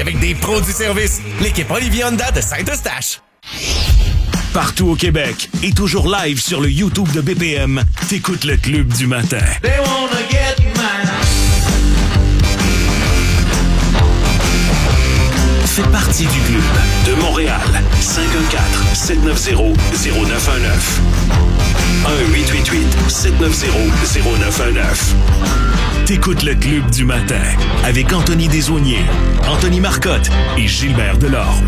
avec des pros du service. L'équipe Olivier Honda de Saint-Eustache. Partout au Québec et toujours live sur le YouTube de BPM, t'écoutes le Club du matin. They wanna get mine. Fais partie du club de Montréal. 514-790-0919. 1-888-790-0919. T'écoutes le Club du matin avec Anthony Desaulniers, Anthony Marcotte et Gilbert Delorme.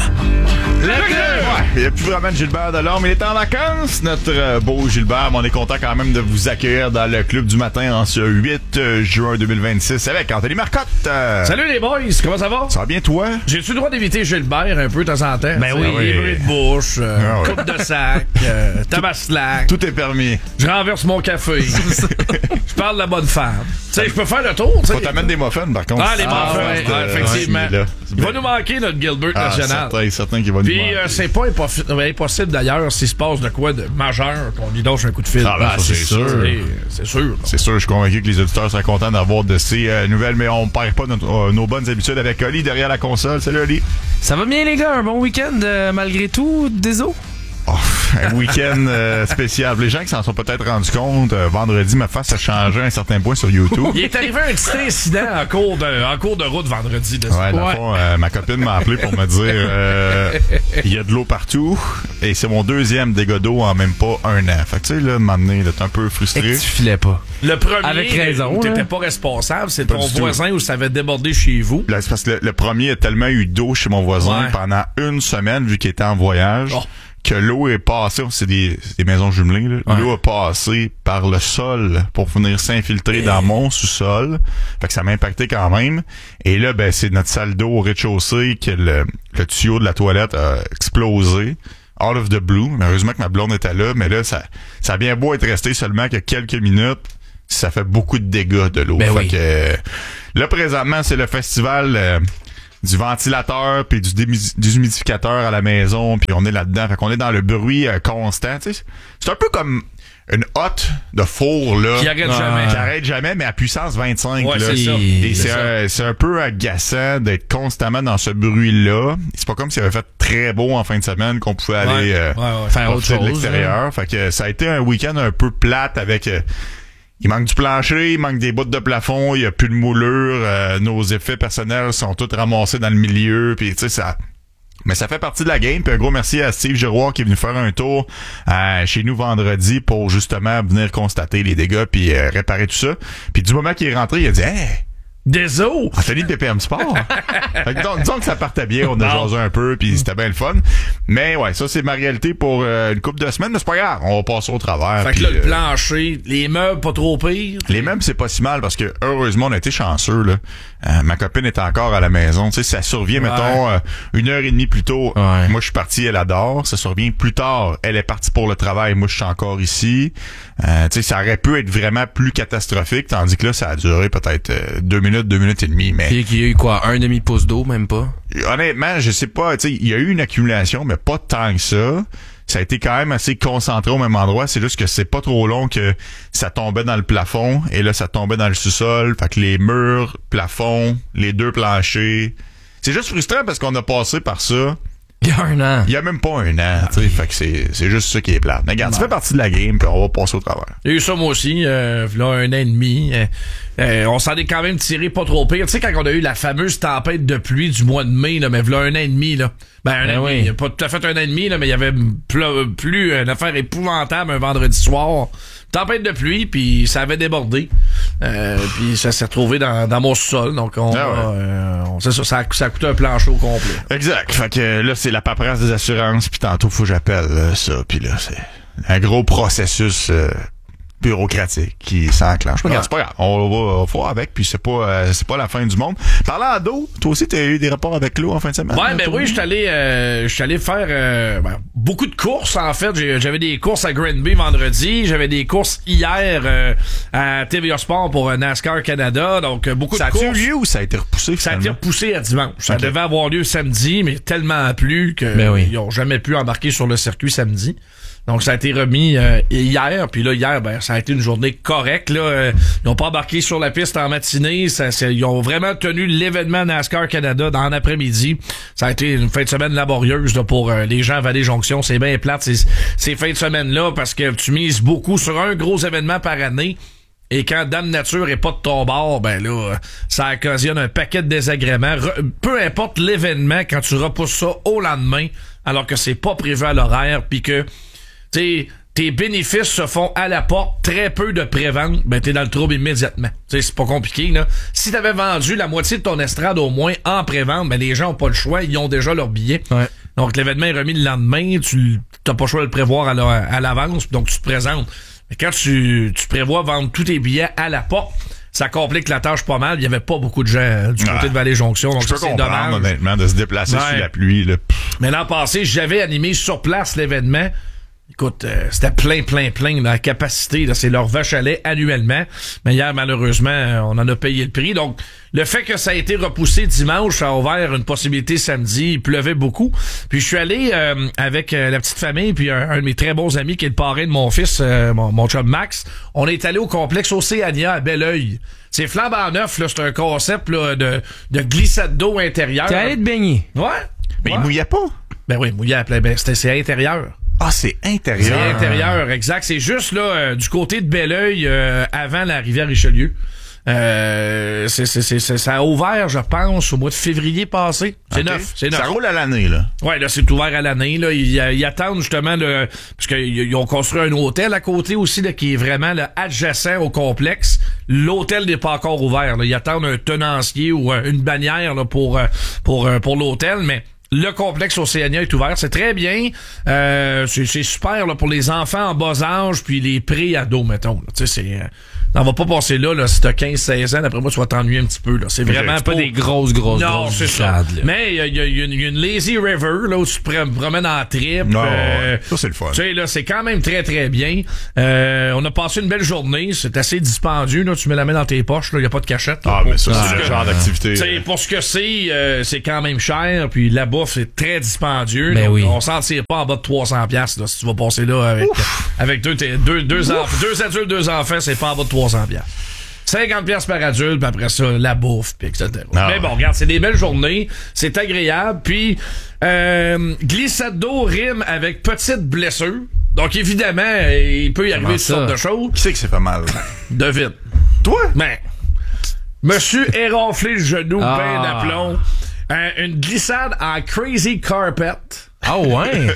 Il n'y a plus vraiment de Gilbert Delorme. Il est en vacances, notre beau Gilbert. Mais on est content quand même de vous accueillir dans le Club du matin en ce 8 juin 2026 avec Anthony Marcotte. Salut les boys, comment ça va? Ça va bien toi? J'ai-tu le droit d'éviter Gilbert un peu de temps en temps? Ben oui. Les bruits de bouche, coupe de sac, tabaslac. Tout est permis. Je renverse mon café. Je parle de la bonne femme. Tu sais, je peux faire le tour. Faut t'amener des muffins par contre. Les muffins, effectivement. Il va nous manquer notre Gilbert national. Certain qu'il va nous Puis manquer. c'est pas impossible d'ailleurs s'il se passe de quoi de majeur qu'on lui donne un coup de fil. C'est sûr. C'est sûr. C'est sûr, je suis convaincu que les auditeurs seraient contents d'avoir de ces nouvelles, mais on perd pas nos bonnes habitudes avec Oli derrière la console. Salut Oli. Ça va bien les gars, un bon week-end malgré tout, désolé. Un week-end spécial. Les gens qui s'en sont peut-être rendus compte, vendredi, ma face a changé à un certain point sur YouTube. Il est arrivé un petit incident en cours de route vendredi. Ouais, dans le fond, ma copine m'a appelé pour me dire il y a de l'eau partout et c'est mon deuxième dégât d'eau en même pas un an. Fait que tu sais, là, à un moment donné, t'es un peu frustré. Et que tu filais pas. Le premier, avec raison, où t'étais pas responsable, c'est ton du voisin où ça avait débordé chez vous. Là, c'est parce que le premier a tellement eu d'eau chez mon voisin pendant une semaine, vu qu'il était en voyage. Que l'eau est passée, c'est des maisons jumelées, là. L'eau a passé par le sol pour venir s'infiltrer dans mon sous-sol. Fait que ça m'a impacté quand même. Et là, ben, c'est notre salle d'eau au rez-de-chaussée que le tuyau de la toilette a explosé. Out of the blue. Mais heureusement que ma blonde était là. Mais là, ça a bien beau être resté seulement que quelques minutes. Ça fait beaucoup de dégâts de l'eau. Fait que, là, présentement, c'est le festival, du ventilateur puis du déshumidificateur à la maison, puis on est là-dedans. Fait qu'on est dans le bruit constant. Tu sais, c'est un peu comme une hotte de four là qui arrête jamais, mais à puissance 25. Ouais, là. C'est ça. Et c'est un peu agaçant d'être constamment dans ce bruit-là. C'est pas comme s'il avait fait très beau en fin de semaine qu'on pouvait aller faire autre chose de l'extérieur. Fait que ça a été un week-end un peu plate avec... il manque du plancher, il manque des bouts de plafond, il y a plus de moulure, nos effets personnels sont tous ramassés dans le milieu, puis tu sais ça. Mais ça fait partie de la game. Puis un gros merci à Steve Giroir qui est venu faire un tour chez nous vendredi pour justement venir constater les dégâts puis réparer tout ça. Puis du moment qu'il est rentré, il a dit hey, des eaux! Anthony de BPM Sport! Fait que disons que ça partait bien, on a jasé un peu, puis c'était bien le fun. Mais ouais, ça c'est ma réalité pour une couple de semaines, mais c'est pas grave, on va passer au travers. Fait que là, le plancher, les meubles pas trop pires. Les meubles, c'est pas si mal, parce que heureusement, on a été chanceux, là. Ma copine est encore à la maison, tu sais, ça survient, mettons, 1h30 plus tôt. Ouais. Moi, je suis parti, elle adore. Ça survient plus tard, elle est partie pour le travail, moi, je suis encore ici. Tu sais, ça aurait pu être vraiment plus catastrophique, tandis que là, ça a duré peut-être 2 minutes et demie, mais... Puis qu'il y a eu quoi, un demi-pouce d'eau, même pas? Honnêtement, je sais pas, tu sais, il y a eu une accumulation, mais pas tant que ça. Ça a été quand même assez concentré au même endroit. C'est juste que c'est pas trop long que ça tombait dans le plafond, et là, ça tombait dans le sous-sol. Fait que les murs, plafond, les deux planchers... C'est juste frustrant parce qu'on a passé par ça... Il y a un an. Il y a même pas un an, tu sais. Fait que c'est juste ça qui est plate. Mais regarde, ça fait partie de la game, puis on va passer au travers. Il y a eu ça, moi aussi, là, 1 an et demi. On s'en est quand même tiré pas trop pire. Tu sais, quand on a eu la fameuse tempête de pluie du mois de mai, là, mais là, 1 an et demi, là. Un an et demi. Pas tout à fait 1 an et demi, là, mais il y avait plus une affaire épouvantable un vendredi soir. Tempête de pluie, puis ça avait débordé. Puis ça s'est retrouvé dans mon sol. Donc, c'est ça, ça a coûté un plancher au complet. Exact. Fait que là, c'est la paperasse des assurances, puis tantôt, faut que j'appelle ça. Puis là, c'est un gros processus bureaucratique qui s'enclenche. Mais c'est pas grave. On va faire avec, puis c'est pas la fin du monde. Parlant d'eau, toi aussi, t'as eu des rapports avec l'eau en fin de semaine? Ouais, ben oui, je suis allé faire beaucoup de courses, en fait. J'avais des courses à Granby vendredi. J'avais des courses hier à TVA Sport pour NASCAR Canada. Donc, beaucoup de courses. Ça a eu lieu ou ça a été repoussé, finalement? Ça a été repoussé à dimanche. Ça devait avoir lieu samedi, mais tellement plu qu'ils n'ont jamais pu embarquer sur le circuit samedi. Donc, ça a été remis hier. Puis là, hier, ça a été une journée correcte. Là. Ils n'ont pas embarqué sur la piste en matinée. Ils ont vraiment tenu l'événement NASCAR Canada dans l'après-midi. Ça a été une fin de semaine laborieuse là, pour les gens à Vallée-Jonction. C'est bien plate ces fins de semaine-là parce que tu mises beaucoup sur un gros événement par année. Et quand Dame Nature est pas de ton bord, ça occasionne un paquet de désagréments. Peu importe l'événement, quand tu repousses ça au lendemain, alors que c'est pas prévu à l'horaire, puis que tes bénéfices se font à la porte, très peu de pré-vente, t'es dans le trouble immédiatement. C'est pas compliqué, là. Si t'avais vendu la moitié de ton estrade au moins en pré-vente, les gens ont pas le choix, ils ont déjà leur billet. Ouais. Donc, l'événement est remis le lendemain, t'as pas le choix de le prévoir à l'avance, donc tu te présentes. Mais quand tu prévois vendre tous tes billets à la porte, ça complique la tâche pas mal. Il y avait pas beaucoup de gens du côté de Vallée-Jonction. Donc, c'est dommage. Honnêtement, de se déplacer sous la pluie, là. Mais l'an passé, j'avais animé sur place l'événement. Écoute, c'était plein la capacité, là, c'est leur vache à lait annuellement. Mais hier, malheureusement, on en a payé le prix. Donc, le fait que ça a été repoussé dimanche, ça a ouvert une possibilité samedi. Il pleuvait beaucoup. Puis je suis allé avec la petite famille, puis un de mes très bons amis qui est le parrain de mon fils, mon chum Max. On est allé au complexe Océania à Belleuil. C'est flambant neuf, là, c'est un concept là, de glissade d'eau intérieure. T'es allé te baigner? Ouais. Mais il mouillait pas? Ben oui, il mouillait à plein. C'est intérieur. Ah, c'est intérieur. C'est intérieur, exact. C'est juste là du côté de Belleuil, avant la rivière Richelieu. Ça a ouvert, je pense, au mois de février passé. C'est neuf. Ça roule à l'année, là. Ouais, là, c'est ouvert à l'année, là. Ils attendent justement parce qu'ils ont construit un hôtel à côté aussi, là, qui est vraiment là, adjacent au complexe. L'hôtel n'est pas encore ouvert, là. Ils attendent un tenancier ou une bannière, là, pour l'hôtel, mais le complexe Océania est ouvert, c'est très bien. C'est super là, pour les enfants en bas âge, puis les pré-ados, mettons. Tu sais, on va pas passer là si t'as 15-16 ans, d'après moi, tu vas t'ennuyer un petit peu. Là. C'est vraiment pas des grosses non, c'est ça. Mais il y a une lazy river là, où tu te promènes en trip. Ça, c'est le fun. Tu sais, là, c'est quand même très, très bien. On a passé une belle journée. C'est assez dispendieux. Là. Tu mets la main dans tes poches. Il n'y a pas de cachette. Là, mais ça, c'est le genre d'activité. Pour ce que c'est quand même cher. Puis la bouffe, c'est très dispendieux. Ben donc, oui. On s'en tire pas en bas de 300$ là, si tu vas passer là avec deux adultes, 2 enfants, c'est pas en bas de 300$. 50$ par adulte, puis après ça, la bouffe, puis etc. Mais bon, regarde, c'est des belles journées, c'est agréable, puis glissade d'eau rime avec petite blessure. Donc, évidemment, il peut y arriver toutes sortes de choses. Qui c'est que c'est fait mal? David. Toi? Mais, monsieur est ronflé le genou, ben d'aplomb. Une glissade en crazy carpet. Ah ouais?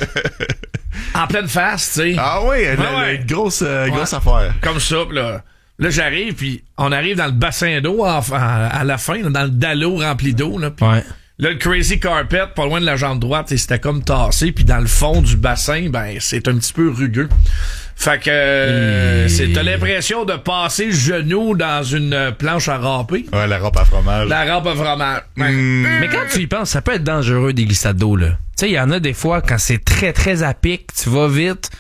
En pleine face, tu sais. Ah oui, une grosse affaire. Comme ça, là. Là, j'arrive, puis on arrive dans le bassin d'eau à la fin, là, dans le dallo rempli d'eau. Là, là, le crazy carpet, pas loin de la jambe droite, c'était comme tassé, puis dans le fond du bassin, c'est un petit peu rugueux. Fait que t'as l'impression de passer le genou dans une planche à râper. Ouais, la râpe à fromage. La râpe à fromage. Mais quand tu y penses, ça peut être dangereux des glissades d'eau, là. Tu sais, il y en a des fois, quand c'est très, très à pic, tu vas vite,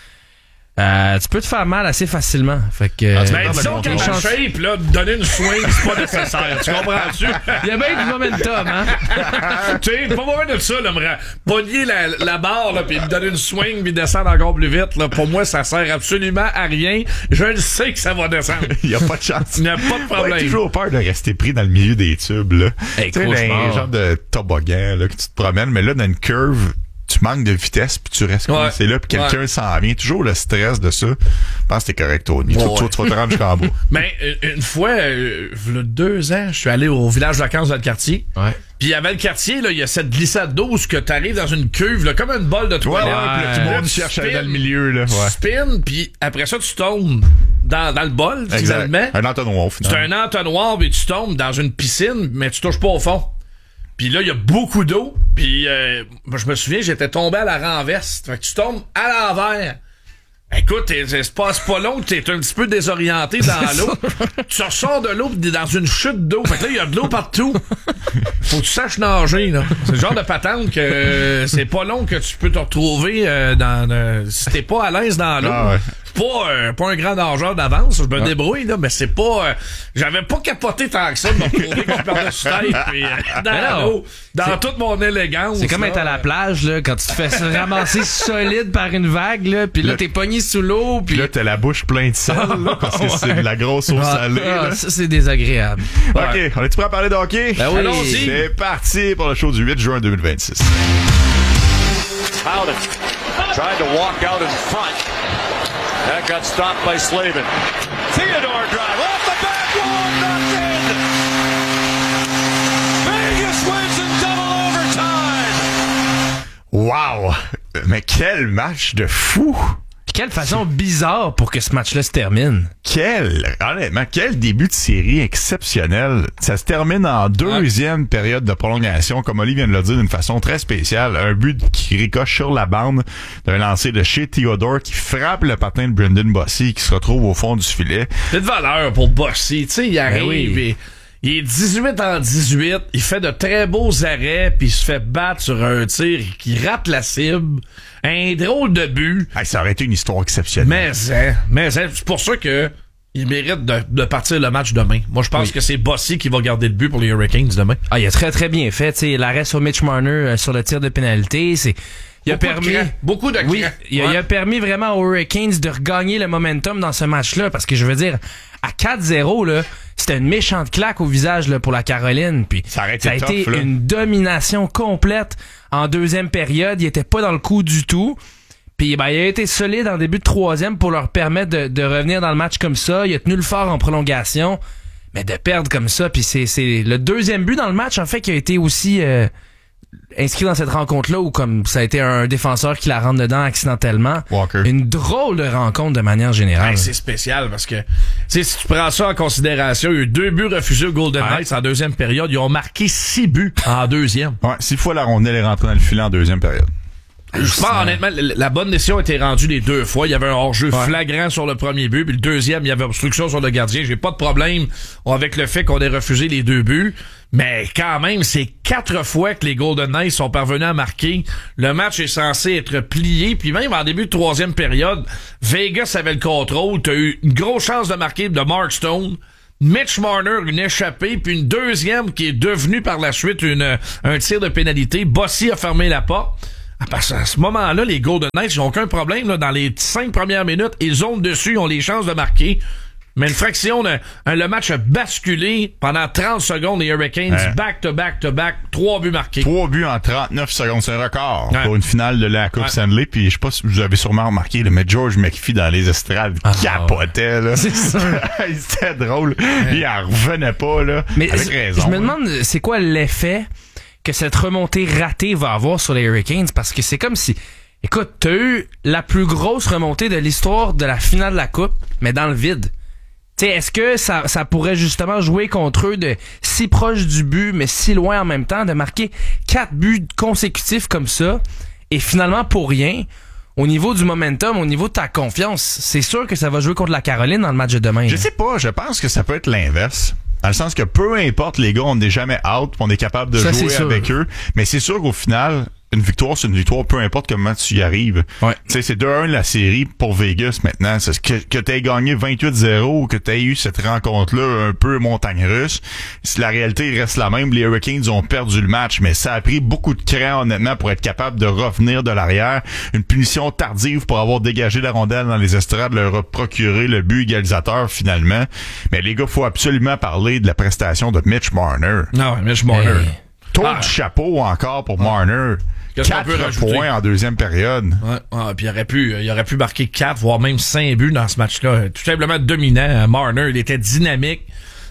tu peux te faire mal assez facilement. Fait que. Disons qu'à ma shape, là, donner une swing, c'est pas nécessaire. Tu comprends-tu? Il y a bien du momentum, hein? Tu sais, pas besoin de ça, là, me pogner la barre, là, pis me donner une swing, pis descendre encore plus vite, là. Pour moi, ça sert absolument à rien. Je le sais que ça va descendre. Il y a pas de chance. Il n'y a pas de problème. J'ai toujours peur de rester pris dans le milieu des tubes, là. Hey, tu sais, un genre de toboggan, là, que tu te promènes, mais là, dans une curve, tu manques de vitesse puis tu restes coincé là puis quelqu'un s'en vient. Toujours le stress de ça. Je pense que t'es correct, Tony. Tu vas te rendre jusqu'en bas. Mais une fois, il y a 2 ans, je suis allé au village de vacances dans le quartier. Ouais. Puis avant le quartier, là, il y a cette glissade d'eau où que t'arrives dans une cuve, là, comme une bolle de toilette. Puis tout le monde cherche à aller dans le milieu, là. Tu spins, puis après ça, tu tombes dans le bol, finalement. Un entonnoir, finalement. C'est un entonnoir, puis tu tombes dans une piscine, mais tu touches pas au fond. Puis là, il y a beaucoup d'eau. Puis je me souviens, j'étais tombé à la renverse. Fait que tu tombes à l'envers. Écoute, c'est pas long que t'es un petit peu désorienté dans l'eau. Tu ressors de l'eau pis t'es dans une chute d'eau. Fait que là, il y a de l'eau partout. Faut que tu saches nager, là. C'est le genre de patente que c'est pas long que tu peux te retrouver si t'es pas à l'aise dans l'eau. Ah ouais. Pas un grand nageur d'avance, je me débrouille, là, mais c'est pas... j'avais pas capoté tant que ça de me retrouver que je perdais sur tête, puis dans l'eau, dans toute mon élégance. C'est comme être à la plage, là, quand tu te fais ramasser solide par une vague, là, puis là, t'es pogné sous l'eau, puis là, t'as la bouche pleine de sel, là, parce que c'est de la grosse eau salée. Ça, c'est désagréable. OK, on est-tu prêt à parler de hockey? Ben oui. Allons-y. C'est parti pour le show du 8 juin 2026. Howden tried to walk out in front. That got stopped by Slavin. Theodore drive off the back wall, knocked in. Vegas wins in double overtime. Wow! Mais quel match de fou! Quelle façon bizarre pour que ce match-là se termine. Honnêtement, quel début de série exceptionnel. Ça se termine en deuxième période de prolongation, comme Oli vient de le dire, d'une façon très spéciale. Un but qui ricoche sur la bande d'un lancer de chez Theodore qui frappe le patin de Brendan Bossy qui se retrouve au fond du filet. C'est de valeur pour Bossy. Tu sais, il arrive et il est 18 en 18, il fait de très beaux arrêts, puis il se fait battre sur un tir qui rate la cible. Un drôle de but. Hey, ça aurait été une histoire exceptionnelle. Mais c'est pour ça que il mérite de partir le match demain. Moi, je pense que c'est Bossy qui va garder le but pour les Hurricanes demain. Ah, il a très très bien fait. T'sais, l'arrêt sur Mitch Marner sur le tir de pénalité, il a permis beaucoup de cran. Oui, il a permis vraiment aux Hurricanes de regagner le momentum dans ce match-là, parce que je veux dire, à 4-0 là, c'était une méchante claque au visage là, pour la Caroline, puis ça a été une domination complète en deuxième période. Il était pas dans le coup du tout. Puis il a été solide en début de troisième pour leur permettre de revenir dans le match comme ça. Il a tenu le fort en prolongation, mais de perdre comme ça, puis c'est le deuxième but dans le match en fait qui a été aussi inscrit dans cette rencontre-là, où comme ça a été un défenseur qui la rentre dedans accidentellement. Walker. Une drôle de rencontre de manière générale. Ouais, c'est spécial parce que si tu prends ça en considération, il y a eu 2 buts refusés aux Golden Knights en deuxième période. Ils ont marqué 6 buts en deuxième. Ouais, 6 fois la rondelle est rentrée dans le filet en deuxième période. Je pense honnêtement, la bonne décision a été rendue les 2 fois. Il y avait un hors-jeu flagrant sur le premier but, puis le deuxième, il y avait obstruction sur le gardien. J'ai pas de problème avec le fait qu'on ait refusé les 2 buts. Mais quand même, c'est 4 fois que les Golden Knights sont parvenus à marquer. Le match est censé être plié. Puis même en début de troisième période, Vegas avait le contrôle. T'as eu une grosse chance de marquer de Mark Stone. Mitch Marner, une échappée, puis une deuxième qui est devenue par la suite un tir de pénalité. Bossy a fermé la porte. Parce qu'à ce moment-là, les Golden Knights n'ont aucun problème. Là, dans les 5 premières minutes, ils zonent dessus, ils ont les chances de marquer. Mais une fraction, le match a basculé pendant 30 secondes. Les Hurricanes, back-to-back-to-back, 3 buts marqués. 3 buts en 39 secondes, c'est un record pour une finale de la Coupe Stanley. Puis je sais pas si vous avez sûrement remarqué, mais George McPhee dans les estrades capotait. Là. C'est ça. C'était drôle. Il en revenait pas. Là. Mais avec raison. Je me demande, c'est quoi l'effet que cette remontée ratée va avoir sur les Hurricanes, parce que c'est comme si, écoute, t'as eu la plus grosse remontée de l'histoire de la finale de la Coupe, mais dans le vide. Tu sais, est-ce que ça pourrait justement jouer contre eux de si proche du but, mais si loin en même temps, de marquer 4 buts consécutifs comme ça, et finalement pour rien, au niveau du momentum, au niveau de ta confiance, c'est sûr que ça va jouer contre la Caroline dans le match de demain. Je sais pas, je pense que ça peut être l'inverse. Dans le sens que peu importe, les gars, on n'est jamais out, on est capable de jouer avec eux. Mais c'est sûr qu'au final, une victoire, c'est une victoire, peu importe comment tu y arrives. Ouais. Tu sais, c'est 2-1 la série pour Vegas maintenant. C'est que t'aies gagné 28-0 ou que t'aies eu cette rencontre-là un peu montagne russe. La réalité reste la même. Les Hurricanes ont perdu le match, mais ça a pris beaucoup de cran, honnêtement, pour être capable de revenir de l'arrière. Une punition tardive pour avoir dégagé la rondelle dans les estrades, leur a procuré le but égalisateur finalement. Mais les gars, faut absolument parler de la prestation de Mitch Marner. Non, Mitch Marner. Tour de chapeau encore pour Marner. 4 points en deuxième période. Puis il aurait pu marquer 4, voire même 5 buts dans ce match-là. Tout simplement dominant. Marner, il était dynamique.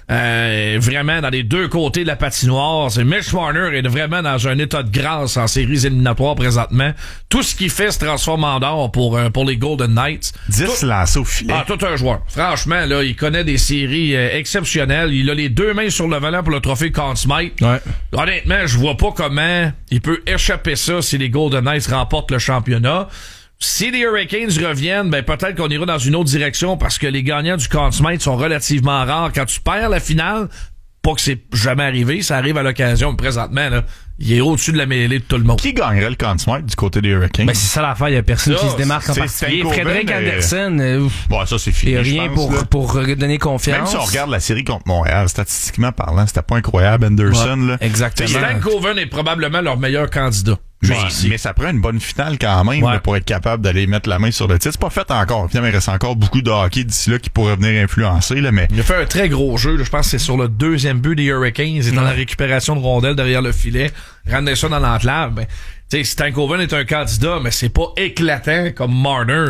Vraiment dans les deux côtés de la patinoire. Mitch Marner est vraiment dans un état de grâce en séries éliminatoires présentement. Tout ce qu'il fait se transforme en or pour les Golden Knights. 10 lancés au filet. Tout un joueur. Franchement, là, il connaît des séries exceptionnelles. Il a les 2 mains sur le volant pour le trophée Conn Smythe. Ouais. Honnêtement, je vois pas comment il peut échapper ça si les Golden Knights remportent le championnat. Si les Hurricanes reviennent, ben peut-être qu'on ira dans une autre direction parce que les gagnants du Conn Smythe sont relativement rares. Quand tu perds la finale, pas que c'est jamais arrivé, ça arrive à l'occasion. Mais présentement, là, il est au-dessus de la mêlée de tout le monde. Qui gagnerait le Conn Smythe du côté des Hurricanes? Ben, c'est ça l'affaire, il y a personne qui se démarque en particulier. Frédéric Anderson, bon, ça c'est fini. Et rien pour donner confiance. Même si on regarde la série contre Montréal, statistiquement parlant, c'était pas incroyable, Anderson. Là. Exactement. Stan Coven est probablement leur meilleur candidat. Mais ça prend une bonne finale quand même là, pour être capable d'aller mettre la main sur le titre. C'est pas fait encore. Finalement, il reste encore beaucoup de hockey d'ici là qui pourrait venir influencer. Là, mais il a fait un très gros jeu. Là. Je pense que c'est sur le deuxième but des Hurricanes. Il est dans la récupération de rondelles derrière le filet. Ramener ça dans l'enclave. Ben, Stan Coven est un candidat, mais c'est pas éclatant comme Marner.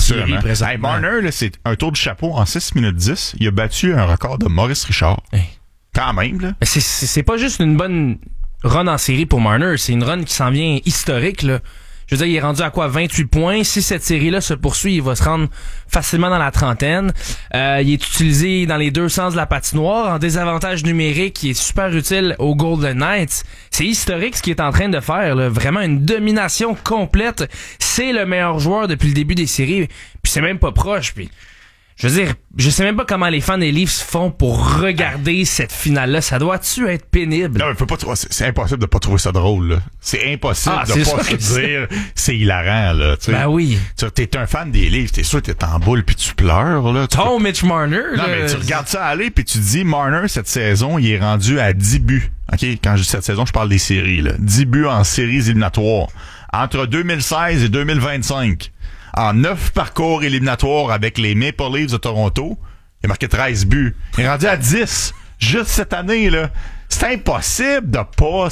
Hey, Marner, là, c'est un tour de chapeau en 6 minutes 10. Il a battu un record de Maurice Richard. Quand même. Là. Mais c'est pas juste une bonne run en série pour Marner, c'est une run qui s'en vient historique, là. Je veux dire, il est rendu à quoi? 28 points. Si cette série-là se poursuit, il va se rendre facilement dans la trentaine. Il est utilisé dans les deux sens de la patinoire, en désavantage numérique, qui est super utile aux Golden Knights. C'est historique ce qu'il est en train de faire, là. Vraiment une domination complète. C'est le meilleur joueur depuis le début des séries. Puis c'est même pas proche, puis... Je veux dire, je sais même pas comment les fans des Leafs font pour regarder cette finale-là. Ça doit-tu être pénible? Non, mais c'est impossible de pas trouver ça drôle, là. C'est impossible de pas se dire c'est hilarant, là. T'sais. Ben oui. T'es un fan des Leafs, t'es sûr que t'es en boule puis tu pleures, là. Ton Mitch Marner, là. Non, mais tu regardes ça aller puis tu dis, Marner, cette saison, il est rendu à 10 buts. OK? Quand je dis cette saison, je parle des séries, là. 10 buts en séries éliminatoires. Entre 2016 et 2025. En 9 parcours éliminatoires avec les Maple Leafs de Toronto, il a marqué 13 buts. Il est rendu à 10 juste cette année, là. C'est impossible de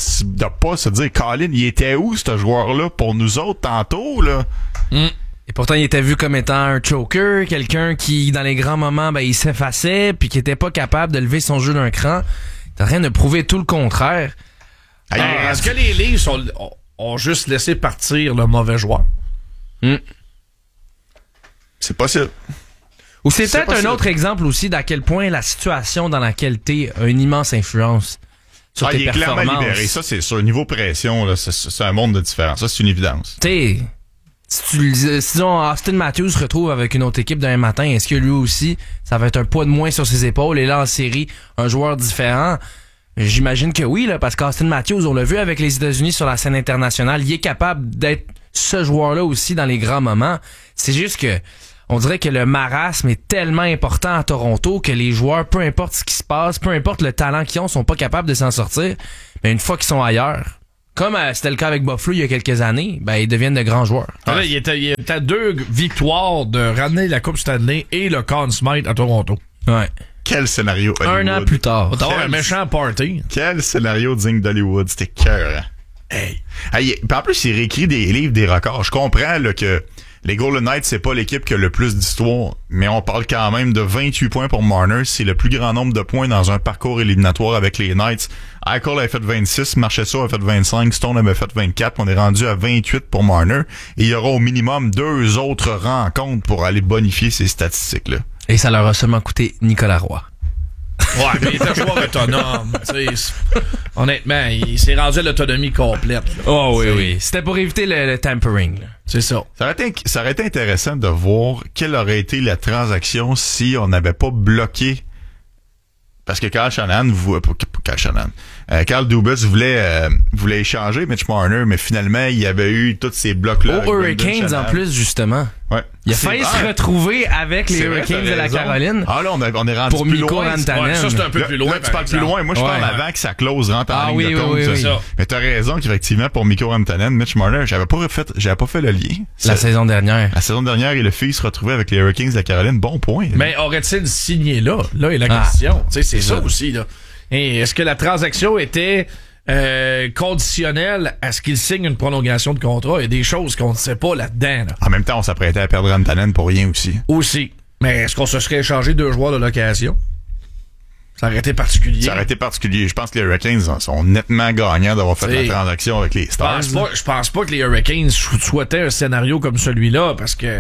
pas se dire, Colin, il était où, ce joueur-là, pour nous autres, tantôt, là? Et pourtant, il était vu comme étant un choker, quelqu'un qui, dans les grands moments, ben, il s'effaçait, puis qui était pas capable de lever son jeu d'un cran. T'es en train de prouver tout le contraire. Est-ce que les Leafs ont juste laissé partir le mauvais joueur? C'est possible. Ou c'est peut-être un autre exemple aussi d'à quel point la situation dans laquelle t'es a une immense influence sur tes performances. Il est clairement libéré. Ça, c'est sur le niveau pression, là, c'est un monde de différence. Ça, c'est une évidence. Tu sais, si Austin Matthews se retrouve avec une autre équipe d'un matin, est-ce que lui aussi, ça va être un poids de moins sur ses épaules et là, en série, un joueur différent? J'imagine que oui, là, parce qu'Austin Matthews, on l'a vu avec les États-Unis sur la scène internationale, il est capable d'être ce joueur-là aussi dans les grands moments. C'est juste que on dirait que le marasme est tellement important à Toronto que les joueurs, peu importe ce qui se passe, peu importe le talent qu'ils ont, sont pas capables de s'en sortir. Mais une fois qu'ils sont ailleurs, comme c'était le cas avec Buffalo il y a quelques années, ben ils deviennent de grands joueurs. Là, il était à 2 victoires de ramener la Coupe Stanley et le Conn Smythe à Toronto. Ouais. Quel scénario Hollywood. Un an plus tard. Un méchant party. Quel scénario digne d'Hollywood. C'était cœur. Hey. En plus, il réécrit des livres, des records. Je comprends là, que les Golden Knights, c'est pas l'équipe qui a le plus d'histoire, mais on parle quand même de 28 points pour Marner. C'est le plus grand nombre de points dans un parcours éliminatoire avec les Knights. Eichel avait fait 26, Marchessault a fait 25, Stone avait fait 24. On est rendu à 28 pour Marner. Et il y aura au minimum 2 autres rencontres pour aller bonifier ces statistiques-là. Et ça leur a seulement coûté Nicolas Roy. Ouais, mais il est un joueur autonome. Honnêtement, il s'est rendu à l'autonomie complète. Là. Oh oui. C'était pour éviter le tampering. Là. C'est ça. Ça aurait été intéressant de voir quelle aurait été la transaction si on n'avait pas bloqué. Parce que Carl Dubas voulait échanger Mitch Marner, mais finalement, il y avait eu tous ces blocs-là. Aux Hurricanes, en plus, justement. Ouais. Il a failli se retrouver avec les Hurricanes de la Caroline. Ah là, on est rendu pour plus Mikko loin. Rantanen. Ouais, ça, c'est un peu plus loin. Là, tu parles plus loin. Moi, je parle avant que sa clause rentre en ligne de compte. Oui. Mais t'as raison qu'effectivement, pour Mikko Rantanen, Mitch Marner, j'avais pas fait le lien. La saison dernière. La saison dernière, il a fait se retrouver avec les Hurricanes de la Caroline. Bon point. Mais aurait-il signé là? Là est la question. Tu sais, c'est ça aussi, là. Et est-ce que la transaction était conditionnelle à ce qu'il signe une prolongation de contrat? Il y a des choses qu'on ne sait pas là-dedans. Là. En même temps, on s'apprêtait à perdre Rantanen pour rien aussi. Aussi. Mais est-ce qu'on se serait échangé 2 joueurs de l'occasion? Ça aurait été particulier. Je pense que les Hurricanes sont nettement gagnants d'avoir fait la transaction avec les Stars. Je pense pas que les Hurricanes souhaitaient un scénario comme celui-là parce que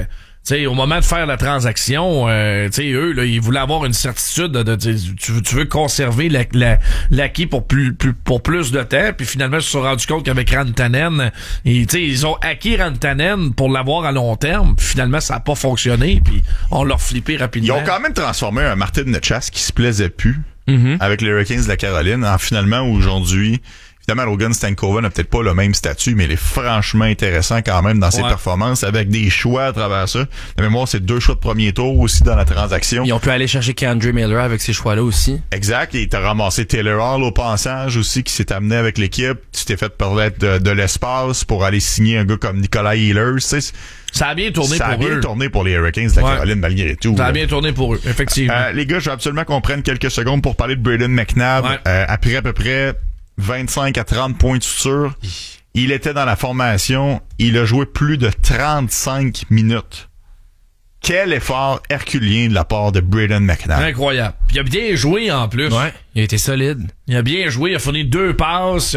T'sais, au moment de faire la transaction, eux, là, ils voulaient avoir une certitude tu veux conserver l'acquis pour plus de temps, puis finalement, ils se sont rendus compte qu'avec Rantanen, ils ont acquis Rantanen pour l'avoir à long terme, puis finalement, ça a pas fonctionné, puis on l'a flippé rapidement. Ils ont quand même transformé un Martin Necas qui se plaisait plus avec les Hurricanes de la Caroline en finalement aujourd'hui. Évidemment, Logan Stankoven n'a peut-être pas le même statut, mais il est franchement intéressant quand même dans ses performances, avec des choix à travers ça. La mémoire, c'est 2 choix de premier tour aussi dans la transaction. Ils ont pu aller chercher K'Andre Miller avec ces choix-là aussi. Exact. Et t'as ramassé Taylor Hall au passage aussi, qui s'est amené avec l'équipe. Tu t'es fait permettre de l'espace pour aller signer un gars comme Nicolas Ehlers. Ça a bien tourné pour eux. Ça a bien tourné pour les Hurricanes de la Caroline, malgré tout. Ça a bien tourné pour eux, effectivement. Les gars, je veux absolument qu'on prenne quelques secondes pour parler de Brayden McNabb. Après à peu près 25 à 30 points de suture. Il était dans la formation. Il a joué plus de 35 minutes. Quel effort herculien de la part de Brayden McNabb. Incroyable. Puis il a bien joué en plus. Ouais, il a été solide. Il a bien joué. Il a fourni 2 passes.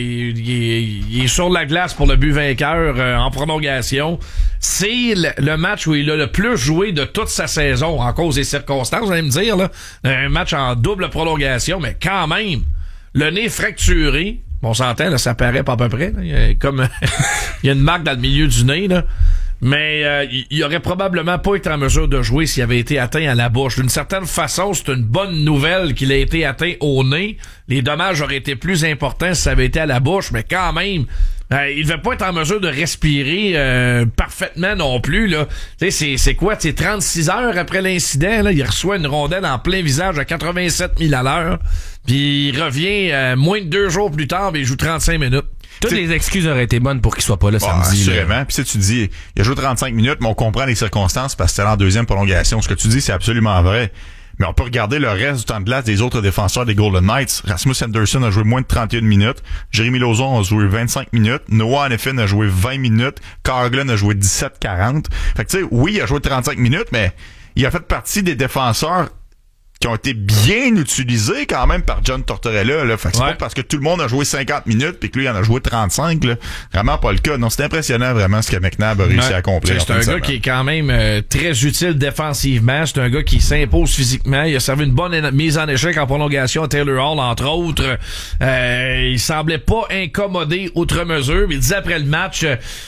Il est sur la glace pour le but vainqueur en prolongation. C'est le match où il a le plus joué de toute sa saison en cause des circonstances. Vous allez me dire, là, un match en double prolongation, mais quand même... Le nez fracturé, on s'entend, là, ça paraît pas à peu près. Là. Il y a une marque dans le milieu du nez, là. Mais il aurait probablement pas été en mesure de jouer s'il avait été atteint à la bouche. D'une certaine façon, c'est une bonne nouvelle qu'il ait été atteint au nez. Les dommages auraient été plus importants si ça avait été à la bouche, mais quand même, il devait pas être en mesure de respirer parfaitement non plus. Là. C'est quoi? 36 heures après l'incident, là, il reçoit une rondelle en plein visage à 87 000 à l'heure. Puis il revient moins de 2 jours plus tard, puis il joue 35 minutes. Toutes les excuses auraient été bonnes pour qu'il soit pas là samedi. Assurément. Puis tu dis, il a joué 35 minutes, mais on comprend les circonstances parce que c'était en deuxième prolongation. Ce que tu dis, c'est absolument vrai. Mais on peut regarder le reste du temps de glace des autres défenseurs des Golden Knights. Rasmus Anderson a joué moins de 31 minutes. Jeremy Lauzon a joué 25 minutes. Noah Hanifin a joué 20 minutes. Carl Glenn a joué 17-40. Fait que tu sais, oui, il a joué 35 minutes, mais il a fait partie des défenseurs qui ont été bien utilisés quand même par John Tortorella. Là. Fait que c'est pas parce que tout le monde a joué 50 minutes puis que lui, il en a joué 35. Là. Vraiment pas le cas. Non, c'est impressionnant vraiment ce que McNabb a réussi à accomplir. C'est un gars qui est quand même très utile défensivement. C'est un gars qui s'impose physiquement. Il a servi une bonne mise en échec en prolongation à Taylor Hall, entre autres. Il semblait pas incommodé outre mesure. Il disait après le match...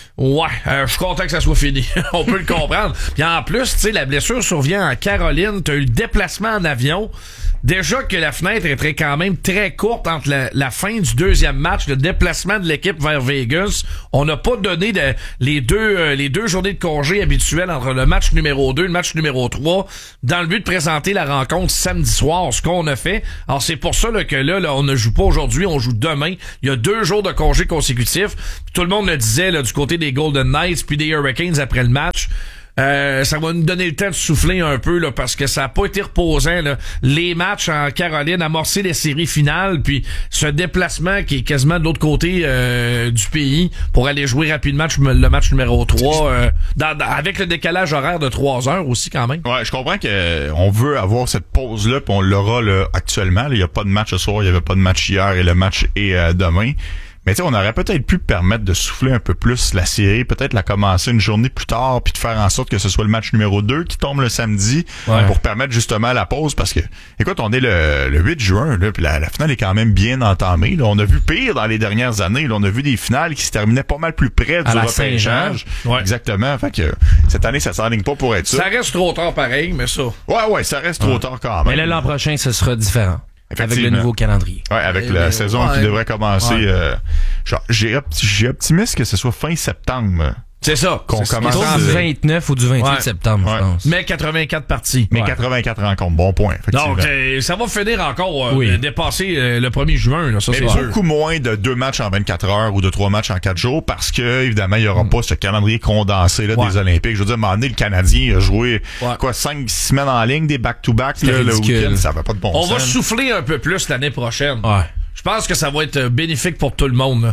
je suis content que ça soit fini. On peut le comprendre. Puis en plus, tu sais, la blessure survient en Caroline. T'as eu le déplacement en avion. Déjà que la fenêtre était quand même très courte entre la fin du deuxième match, le déplacement de l'équipe vers Vegas. On n'a pas donné les deux journées de congé habituelles entre le match numéro 2 et le match numéro 3 dans le but de présenter la rencontre samedi soir, ce qu'on a fait. Alors c'est pour ça là, que là, on ne joue pas aujourd'hui, on joue demain. Il y a 2 jours de congé consécutifs. Tout le monde le disait là, du côté des Golden Knights puis des Hurricanes après le match. Ça va nous donner le temps de souffler un peu là, parce que ça a pas été reposant là. Les matchs en Caroline, amorcer les séries finales, puis ce déplacement qui est quasiment de l'autre côté du pays pour aller jouer rapidement le match numéro 3 avec le décalage horaire de 3 heures aussi quand même. Ouais, je comprends que on veut avoir cette pause là, puis on l'aura là, actuellement. Il y a pas de match ce soir, il y avait pas de match hier et le match est demain. Mais tu sais, on aurait peut-être pu permettre de souffler un peu plus la série, peut-être la commencer une journée plus tard, puis de faire en sorte que ce soit le match numéro 2 qui tombe le samedi, pour permettre justement la pause, parce que, écoute, on est le 8 juin, là, puis la finale est quand même bien entamée. Là. On a vu pire dans les dernières années. Là. On a vu des finales qui se terminaient pas mal plus près du repêchage. Exactement. Fait que cette année, ça s'enligne pas pour être ça. Ça reste trop tard pareil, mais ça. Ouais, ça reste trop tard quand même. Mais là, l'an prochain, ce sera différent. Avec le nouveau calendrier. Ouais, avec la saison qui devrait commencer. J'ai optimiste que ce soit fin septembre. C'est ça. Qu'on commence du 29 ou du 28 septembre, je pense. Mais 84 parties. Mais 84 rencontres. Bon point. Donc, ça va finir encore dépasser le 1er juin. Là, ça, mais c'est beaucoup moins de 2 matchs en 24 heures ou de 3 matchs en 4 jours parce que, évidemment, il n'y aura pas ce calendrier condensé là, des Olympiques. Je veux dire, à un moment donné, le Canadien a joué 5-6 semaines en ligne, des back-to-back là, le week-end. Ça va pas de bon sens. On va souffler un peu plus l'année prochaine. Ouais. Je pense que ça va être bénéfique pour tout le monde. Là.